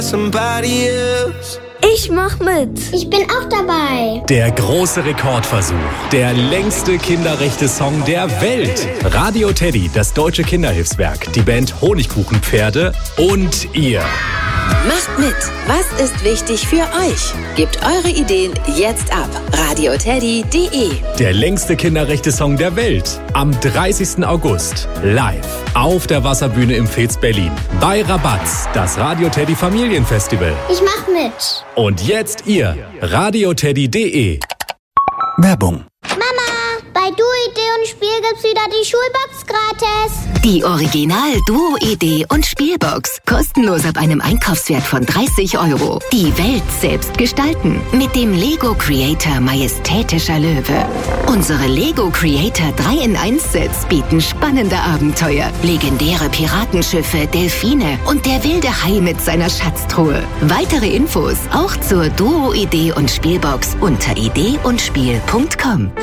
somebody else. Ich mach mit. Ich bin auch dabei. Der große Rekordversuch. Der längste Kinderrechte-Song der Welt. Radio Teddy, das deutsche Kinderhilfswerk, die Band Honigkuchenpferde und ihr. Macht mit. Was ist wichtig für euch? Gebt eure Ideen jetzt ab. radioteddy.de. Der längste Kinderrechte-Song der Welt. Am 30. August. Live. Auf der Wasserbühne im Fez Berlin. Bei Rabatz. Das Radio Teddy Familienfestival. Ich mach mit. Und jetzt ihr. radioteddy.de. Werbung. Mama, bei Duo-Idee und Spiel gibt's wieder die Schulbox gratis. Die Original Duo-Idee und Spielbox. Kostenlos ab einem Einkaufswert von 30 €. Die Welt selbst gestalten. Mit dem Lego Creator Majestätischer Löwe. Unsere Lego Creator 3-in-1-Sets bieten spannende Abenteuer. Legendäre Piratenschiffe, Delfine und der wilde Hai mit seiner Schatztruhe. Weitere Infos auch zur Duo-Idee und Spielbox unter ideeundspiel.com.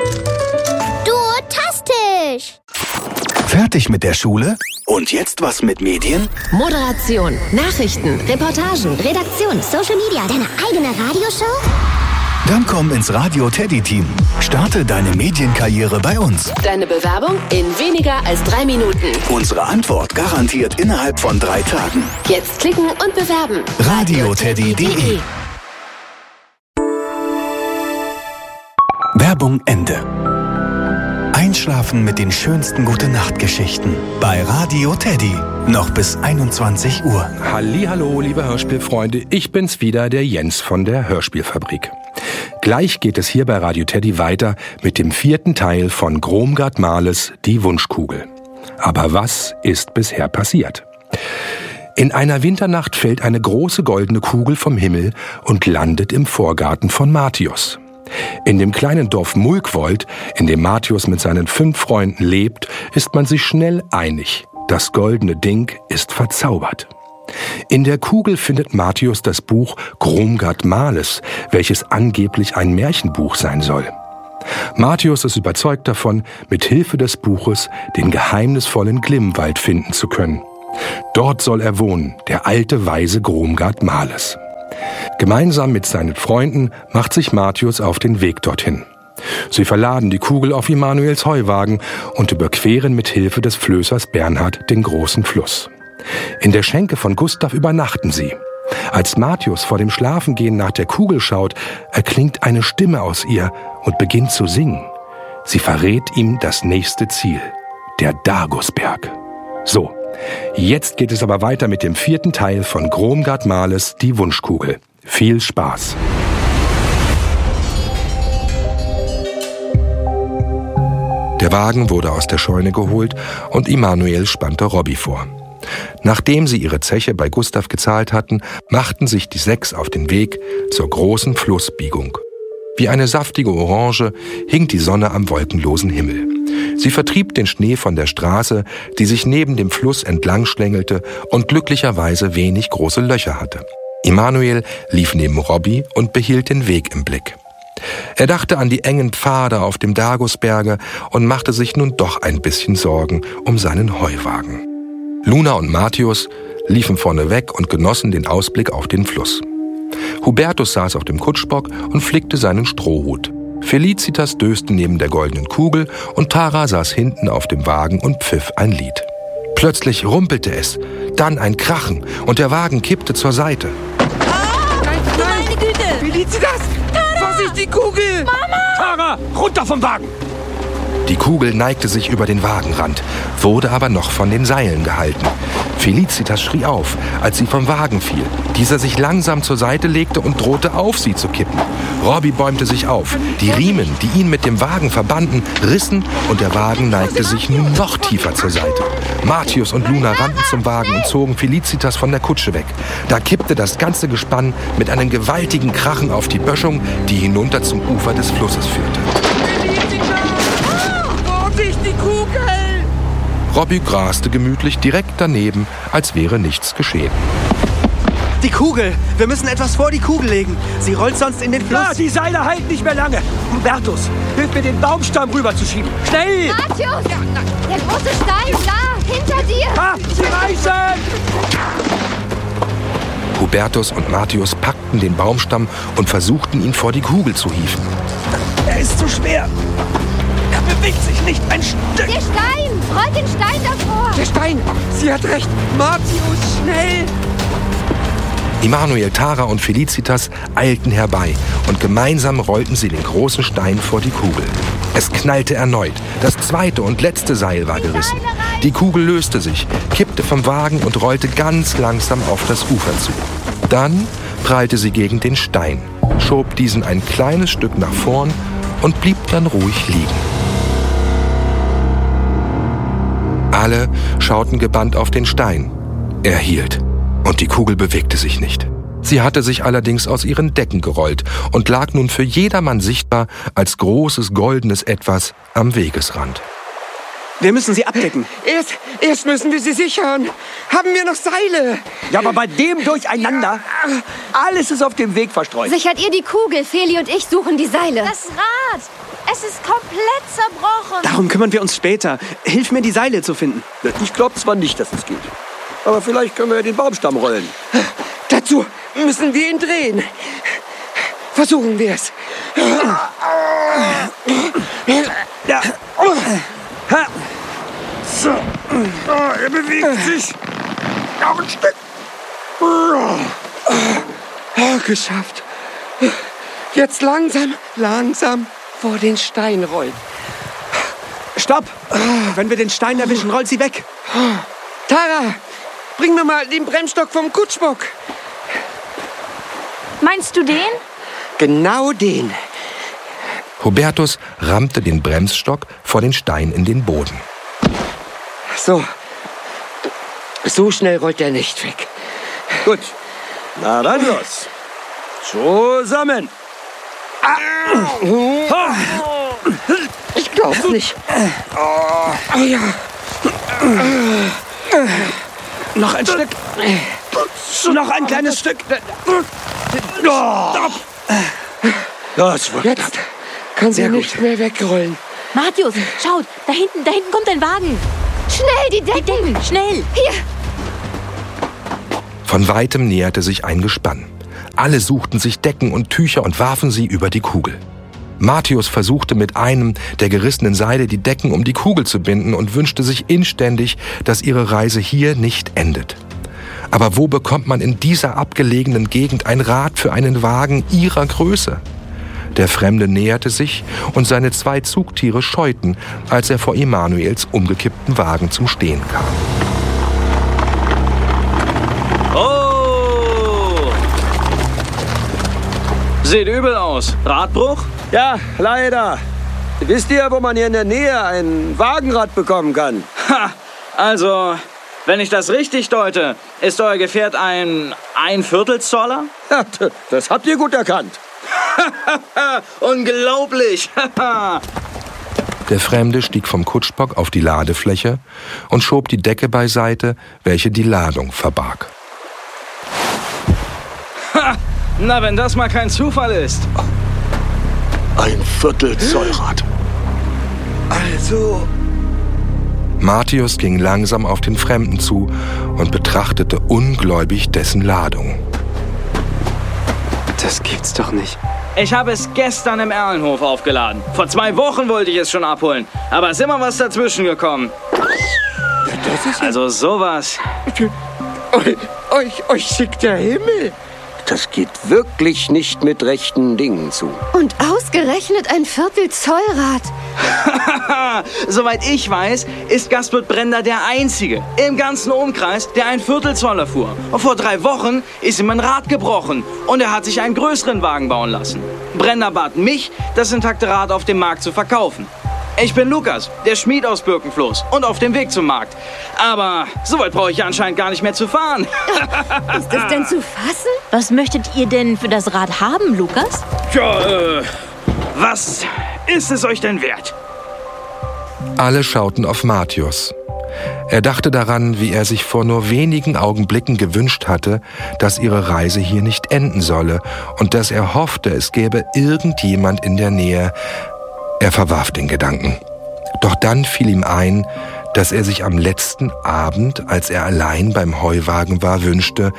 Duo-tastisch. Fertig mit der Schule? Und jetzt was mit Medien? Moderation, Nachrichten, Reportagen, Redaktion, Social Media, deine eigene Radioshow? Dann komm ins Radio Teddy Team. Starte deine Medienkarriere bei uns. Deine Bewerbung in weniger als 3 Minuten. Unsere Antwort garantiert innerhalb von 3 Tagen. Jetzt klicken und bewerben. radioteddy.de. Werbung Ende. Einschlafen mit den schönsten Gute-Nacht-Geschichten bei Radio Teddy. Noch bis 21 Uhr. Hallihallo, liebe Hörspielfreunde. Ich bin's wieder, der Jens von der Hörspielfabrik. Gleich geht es hier bei Radio Teddy weiter mit dem 4. Teil von Gromgard Mahles Die Wunschkugel. Aber was ist bisher passiert? In einer Winternacht fällt eine große goldene Kugel vom Himmel und landet im Vorgarten von Mathius. In dem kleinen Dorf Mulkwold, in dem Mathius mit seinen 5 Freunden lebt, ist man sich schnell einig. Das goldene Ding ist verzaubert. In der Kugel findet Mathius das Buch Gromgard Mahles, welches angeblich ein Märchenbuch sein soll. Mathius ist überzeugt davon, mit Hilfe des Buches den geheimnisvollen Glimmwald finden zu können. Dort soll er wohnen, der alte, weise Gromgard Mahles. Gemeinsam mit seinen Freunden macht sich Mathius auf den Weg dorthin. Sie verladen die Kugel auf Immanuels Heuwagen und überqueren mit Hilfe des Flößers Bernhard den großen Fluss. In der Schenke von Gustav übernachten sie. Als Mathius vor dem Schlafengehen nach der Kugel schaut, erklingt eine Stimme aus ihr und beginnt zu singen. Sie verrät ihm das nächste Ziel, der Dagusberg. So, jetzt geht es aber weiter mit dem 4. Teil von Gromgard Mahles Die Wunschkugel. Viel Spaß! Der Wagen wurde aus der Scheune geholt und Immanuel spannte Robby vor. Nachdem sie ihre Zeche bei Gustav gezahlt hatten, machten sich die 6 auf den Weg zur großen Flussbiegung. Wie eine saftige Orange hing die Sonne am wolkenlosen Himmel. Sie vertrieb den Schnee von der Straße, die sich neben dem Fluss entlang schlängelte und glücklicherweise wenig große Löcher hatte. Immanuel lief neben Robby und behielt den Weg im Blick. Er dachte an die engen Pfade auf dem Dagusberge und machte sich nun doch ein bisschen Sorgen um seinen Heuwagen. Luna und Mathius liefen vorneweg und genossen den Ausblick auf den Fluss. Hubertus saß auf dem Kutschbock und flickte seinen Strohhut. Felicitas döste neben der goldenen Kugel und Tara saß hinten auf dem Wagen und pfiff ein Lied. Plötzlich rumpelte es, dann ein Krachen und der Wagen kippte zur Seite. Du meine Güte! Felicitas! Tara! Vorsicht, die Kugel! Mama! Tara, runter vom Wagen! Die Kugel neigte sich über den Wagenrand, wurde aber noch von den Seilen gehalten. Felicitas schrie auf, als sie vom Wagen fiel. Dieser sich langsam zur Seite legte und drohte auf sie zu kippen. Robby bäumte sich auf. Die Riemen, die ihn mit dem Wagen verbanden, rissen und der Wagen neigte sich nun noch tiefer zur Seite. Mathius und Luna rannten zum Wagen und zogen Felicitas von der Kutsche weg. Da kippte das ganze Gespann mit einem gewaltigen Krachen auf die Böschung, die hinunter zum Ufer des Flusses führte. Die Kugel! Robby graste gemütlich direkt daneben, als wäre nichts geschehen. Die Kugel! Wir müssen etwas vor die Kugel legen. Sie rollt sonst in den Fluss. Ja, die Seile halten nicht mehr lange. Hubertus, hilf mir, den Baumstamm rüberzuschieben. Schnell! Mathius! Der große Stein, da! Hinter dir! Ah, sie reißen! Hubertus und Matthäus packten den Baumstamm und versuchten, ihn vor die Kugel zu hieven. Er ist zu schwer. Er bewegt sich nicht ein Stück. Der Stein! Rollt den Stein davor! Der Stein! Sie hat recht! Martius, schnell! Immanuel, Tara und Felicitas eilten herbei und gemeinsam rollten sie den großen Stein vor die Kugel. Es knallte erneut. Das zweite und letzte Seil war gerissen. Die Kugel löste sich, kippte vom Wagen und rollte ganz langsam auf das Ufer zu. Dann prallte sie gegen den Stein, schob diesen ein kleines Stück nach vorn und blieb dann ruhig liegen. Alle schauten gebannt auf den Stein. Er hielt. Und die Kugel bewegte sich nicht. Sie hatte sich allerdings aus ihren Decken gerollt und lag nun für jedermann sichtbar als großes goldenes Etwas am Wegesrand. Wir müssen sie abdecken. Erst müssen wir sie sichern. Haben wir noch Seile? Ja, aber bei dem Durcheinander, alles ist auf dem Weg verstreut. Sichert ihr die Kugel? Feli und ich suchen die Seile. Das Rad! Es ist komplett zerbrochen. Darum kümmern wir uns später. Hilf mir, die Seile zu finden. Ich glaube zwar nicht, dass es geht. Aber vielleicht können wir ja den Baumstamm rollen. Dazu müssen wir ihn drehen. Versuchen wir es. Ja. So. Er bewegt sich. Noch ein Stück. Geschafft. Jetzt langsam vor den Stein rollen. Stopp! Wenn wir den Stein erwischen, rollt sie weg. Tara, bring mir mal den Bremsstock vom Kutschbock. Meinst du den? Genau den. Hubertus rammte den Bremsstock vor den Stein in den Boden. So schnell rollt er nicht weg. Gut. Na dann los. Zusammen. Ich glaub's nicht. Ja. Noch ein Stück. Noch ein kleines Stück. Stopp. Das wird Jetzt kann sie nicht mehr wegrollen. Matthäus, schaut, da hinten kommt ein Wagen. Schnell, die Decken! Die Decken, schnell! Hier! Von weitem näherte sich ein Gespann. Alle suchten sich Decken und Tücher und warfen sie über die Kugel. Matthäus versuchte mit einem der gerissenen Seile die Decken um die Kugel zu binden und wünschte sich inständig, dass ihre Reise hier nicht endet. Aber wo bekommt man in dieser abgelegenen Gegend ein Rad für einen Wagen ihrer Größe? Der Fremde näherte sich und seine 2 Zugtiere scheuten, als er vor Immanuels umgekippten Wagen zum Stehen kam. Oh! Sieht übel aus. Radbruch? Ja, leider. Wisst ihr, wo man hier in der Nähe ein Wagenrad bekommen kann? Ha! Also, wenn ich das richtig deute, ist euer Gefährt ein Viertelzoller? Ja, das habt ihr gut erkannt. Unglaublich! Der Fremde stieg vom Kutschbock auf die Ladefläche und schob die Decke beiseite, welche die Ladung verbarg. Ha! Na, wenn das mal kein Zufall ist. Ein Viertelzollrad. Also... Matthäus ging langsam auf den Fremden zu und betrachtete ungläubig dessen Ladung. Das gibt's doch nicht. Ich habe es gestern im Erlenhof aufgeladen. Vor 2 Wochen wollte ich es schon abholen. Aber ist immer was dazwischen gekommen. Das ist Also sowas. Euch schickt der Himmel. Das geht wirklich nicht mit rechten Dingen zu. Und ausgerechnet ein Viertelzollrad. Soweit ich weiß, ist Gastwirt Brender der Einzige im ganzen Umkreis, der einen Viertelzoller fuhr. Und vor 3 Wochen ist ihm ein Rad gebrochen und er hat sich einen größeren Wagen bauen lassen. Brender bat mich, das intakte Rad auf dem Markt zu verkaufen. Ich bin Lukas, der Schmied aus Birkenfloß und auf dem Weg zum Markt. Aber so weit brauche ich anscheinend gar nicht mehr zu fahren. Ist das denn zu fassen? Was möchtet ihr denn für das Rad haben, Lukas? Tja, was ist es euch denn wert? Alle schauten auf Matthäus. Er dachte daran, wie er sich vor nur wenigen Augenblicken gewünscht hatte, dass ihre Reise hier nicht enden solle und dass er hoffte, es gäbe irgendjemand in der Nähe. Er verwarf den Gedanken. Doch dann fiel ihm ein, dass er sich am letzten Abend, als er allein beim Heuwagen war, wünschte,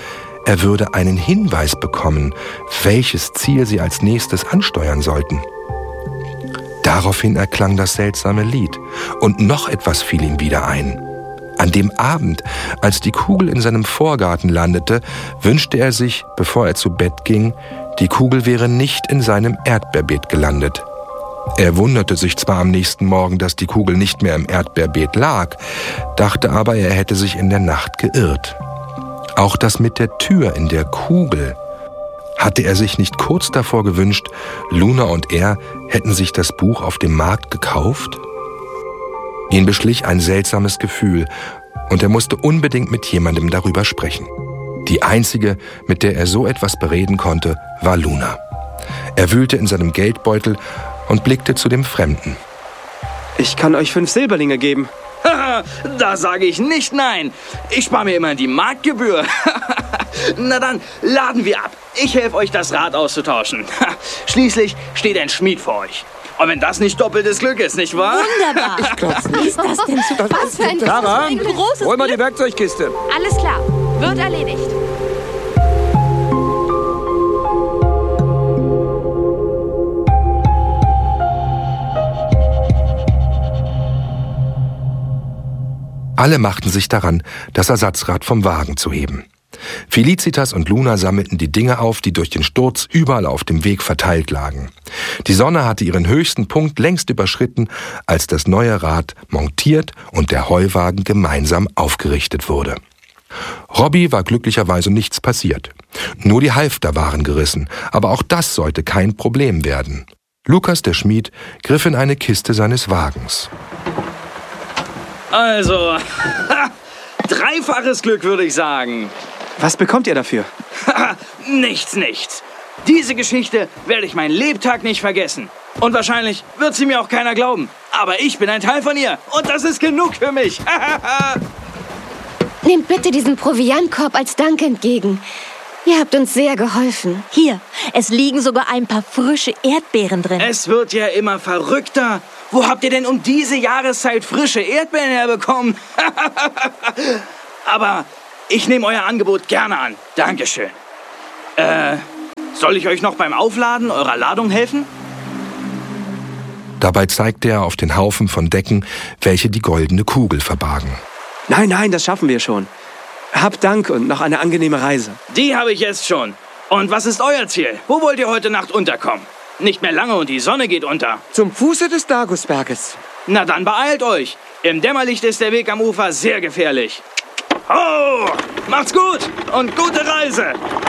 er würde einen Hinweis bekommen, welches Ziel sie als nächstes ansteuern sollten. Daraufhin erklang das seltsame Lied und noch etwas fiel ihm wieder ein. An dem Abend, als die Kugel in seinem Vorgarten landete, wünschte er sich, bevor er zu Bett ging, die Kugel wäre nicht in seinem Erdbeerbeet gelandet. Er wunderte sich zwar am nächsten Morgen, dass die Kugel nicht mehr im Erdbeerbeet lag, dachte aber, er hätte sich in der Nacht geirrt. Auch das mit der Tür in der Kugel. Hatte er sich nicht kurz davor gewünscht, Luna und er hätten sich das Buch auf dem Markt gekauft? Ihn beschlich ein seltsames Gefühl und er musste unbedingt mit jemandem darüber sprechen. Die einzige, mit der er so etwas bereden konnte, war Luna. Er wühlte in seinem Geldbeutel und blickte zu dem Fremden. Ich kann euch 5 Silberlinge geben. Da sage ich nicht nein. Ich spare mir immer die Marktgebühr. Na dann, laden wir ab. Ich helfe euch, das Rad auszutauschen. Schließlich steht ein Schmied vor euch. Und wenn das nicht doppeltes Glück ist, nicht wahr? Wunderbar. Ich glaub's nicht. Ist das denn so? Was für ein Clara, großes hol mal Glück? die Werkzeugkiste. Alles klar. Wird erledigt. Alle machten sich daran, das Ersatzrad vom Wagen zu heben. Felicitas und Luna sammelten die Dinge auf, die durch den Sturz überall auf dem Weg verteilt lagen. Die Sonne hatte ihren höchsten Punkt längst überschritten, als das neue Rad montiert und der Heuwagen gemeinsam aufgerichtet wurde. Robby war glücklicherweise nichts passiert. Nur die Halfter waren gerissen, aber auch das sollte kein Problem werden. Lukas, der Schmied, griff in eine Kiste seines Wagens. Also, dreifaches Glück, würde ich sagen. Was bekommt ihr dafür? Nichts. Diese Geschichte werde ich mein Lebtag nicht vergessen. Und wahrscheinlich wird sie mir auch keiner glauben. Aber ich bin ein Teil von ihr. Und das ist genug für mich. Nehmt bitte diesen Proviantkorb als Dank entgegen. Ihr habt uns sehr geholfen. Hier, es liegen sogar ein paar frische Erdbeeren drin. Es wird ja immer verrückter. Wo habt ihr denn um diese Jahreszeit frische Erdbeeren herbekommen? Aber ich nehme euer Angebot gerne an. Dankeschön. Soll ich euch noch beim Aufladen eurer Ladung helfen? Dabei zeigte er auf den Haufen von Decken, welche die goldene Kugel verbargen. Nein, das schaffen wir schon. Habt Dank und noch eine angenehme Reise. Die habe ich jetzt schon. Und was ist euer Ziel? Wo wollt ihr heute Nacht unterkommen? Nicht mehr lange und die Sonne geht unter. Zum Fuße des Dagusberges. Na dann beeilt euch. Im Dämmerlicht ist der Weg am Ufer sehr gefährlich. Oh, macht's gut und gute Reise.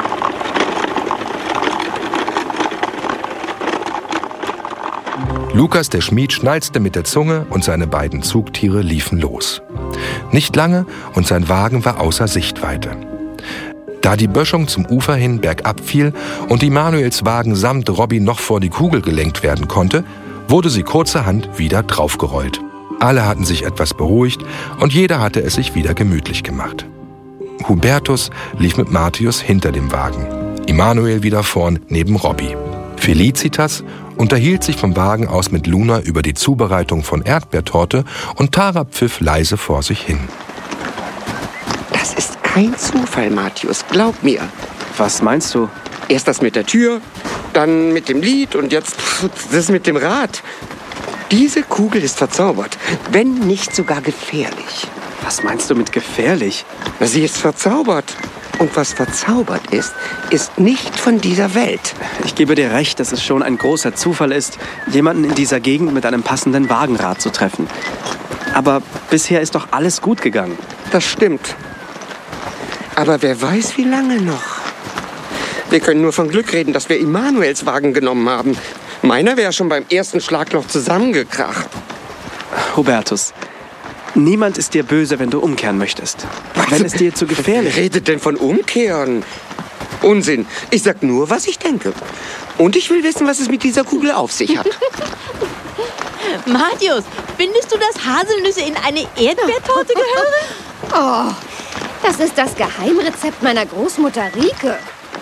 Lukas, der Schmied, schnalzte mit der Zunge und seine beiden Zugtiere liefen los. Nicht lange und sein Wagen war außer Sichtweite. Da die Böschung zum Ufer hin bergab fiel und Immanuels Wagen samt Robby noch vor die Kugel gelenkt werden konnte, wurde sie kurzerhand wieder draufgerollt. Alle hatten sich etwas beruhigt und jeder hatte es sich wieder gemütlich gemacht. Hubertus lief mit Matthäus hinter dem Wagen, Immanuel wieder vorn neben Robby. Felicitas unterhielt sich vom Wagen aus mit Luna über die Zubereitung von Erdbeertorte und Tara pfiff leise vor sich hin. Das ist kein Zufall, Matthäus, glaub mir. Was meinst du? Erst das mit der Tür, dann mit dem Lied und jetzt das mit dem Rad. Diese Kugel ist verzaubert, wenn nicht sogar gefährlich. Was meinst du mit gefährlich? Sie ist verzaubert. Und was verzaubert ist, ist nicht von dieser Welt. Ich gebe dir recht, dass es schon ein großer Zufall ist, jemanden in dieser Gegend mit einem passenden Wagenrad zu treffen. Aber bisher ist doch alles gut gegangen. Das stimmt. Aber wer weiß, wie lange noch. Wir können nur von Glück reden, dass wir Immanuels Wagen genommen haben. Meiner wäre schon beim ersten Schlagloch zusammengekracht. Hubertus, niemand ist dir böse, wenn du umkehren möchtest. Wenn es dir zu gefährlich ist. Wer redet denn von umkehren? Unsinn. Ich sag nur, was ich denke. Und ich will wissen, was es mit dieser Kugel auf sich hat. Matthäus, findest du, dass Haselnüsse in eine Erdbeertorte gehören? Oh, das ist das Geheimrezept meiner Großmutter Rike.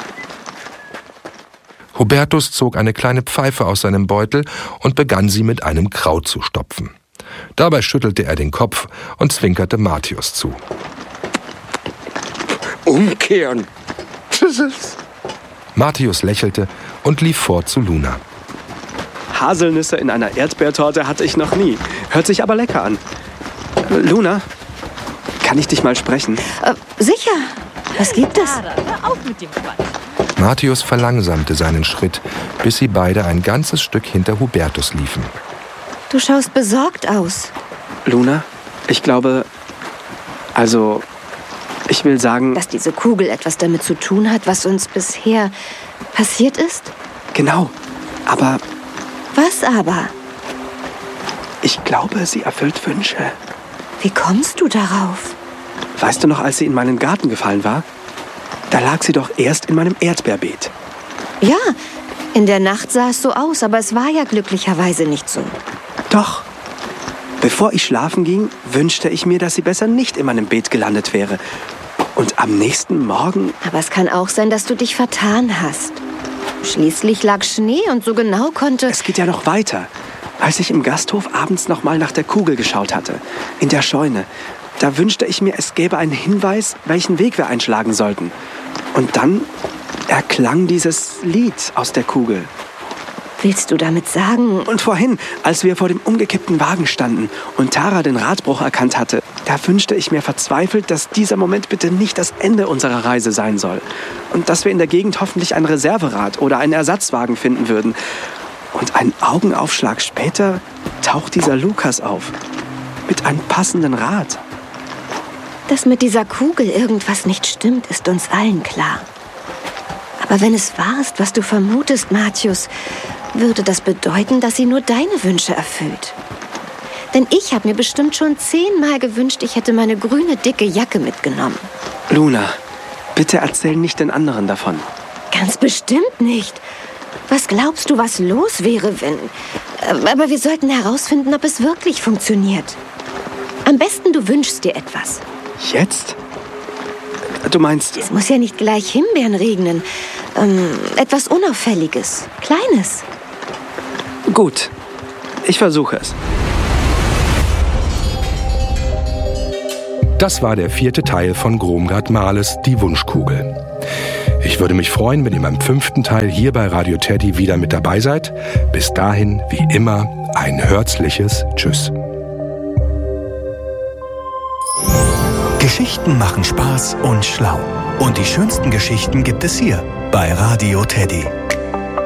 Hubertus zog eine kleine Pfeife aus seinem Beutel und begann sie mit einem Kraut zu stopfen. Dabei schüttelte er den Kopf und zwinkerte Matthäus zu. Umkehren? Matthäus lächelte und lief vor zu Luna. Haselnüsse in einer Erdbeertorte hatte ich noch nie. Hört sich aber lecker an. Luna, kann ich dich mal sprechen? Sicher. Was gibt es? Hör auf mit dem Quatsch. Matthäus verlangsamte seinen Schritt, bis sie beide ein ganzes Stück hinter Hubertus liefen. Du schaust besorgt aus. Luna, ich glaube... Also, ich will sagen... Dass diese Kugel etwas damit zu tun hat, was uns bisher passiert ist? Genau, aber... Was aber? Ich glaube, sie erfüllt Wünsche. Wie kommst du darauf? Weißt du noch, als sie in meinen Garten gefallen war? Da lag sie doch erst in meinem Erdbeerbeet. Ja, in der Nacht sah es so aus, aber es war ja glücklicherweise nicht so. Doch. Bevor ich schlafen ging, wünschte ich mir, dass sie besser nicht in meinem Beet gelandet wäre. Und am nächsten Morgen... Aber es kann auch sein, dass du dich vertan hast. Schließlich lag Schnee und so genau konnte... Es geht ja noch weiter. Als ich im Gasthof abends noch mal nach der Kugel geschaut hatte, in der Scheune, da wünschte ich mir, es gäbe einen Hinweis, welchen Weg wir einschlagen sollten. Und dann erklang dieses Lied aus der Kugel. Willst du damit sagen... Und vorhin, als wir vor dem umgekippten Wagen standen und Tara den Radbruch erkannt hatte, da wünschte ich mir verzweifelt, dass dieser Moment bitte nicht das Ende unserer Reise sein soll. Und dass wir in der Gegend hoffentlich ein Reserverad oder einen Ersatzwagen finden würden. Und einen Augenaufschlag später taucht dieser Lukas auf. Mit einem passenden Rad. Dass mit dieser Kugel irgendwas nicht stimmt, ist uns allen klar. Aber wenn es wahr ist, was du vermutest, Matthäus, würde das bedeuten, dass sie nur deine Wünsche erfüllt. Denn ich habe mir bestimmt schon 10-mal gewünscht, ich hätte meine grüne, dicke Jacke mitgenommen. Luna, bitte erzähl nicht den anderen davon. Ganz bestimmt nicht. Was glaubst du, was los wäre, wenn... Aber wir sollten herausfinden, ob es wirklich funktioniert. Am besten, du wünschst dir etwas. Jetzt? Du meinst... Es muss ja nicht gleich Himbeeren regnen. Etwas Unauffälliges, Kleines. Gut, ich versuche es. Das war der 4. Teil von Gromgard Mahles Die Wunschkugel. Ich würde mich freuen, wenn ihr beim 5. Teil hier bei Radio Teddy wieder mit dabei seid. Bis dahin, wie immer, ein herzliches Tschüss. Geschichten machen Spaß und schlau. Und die schönsten Geschichten gibt es hier bei Radio Teddy.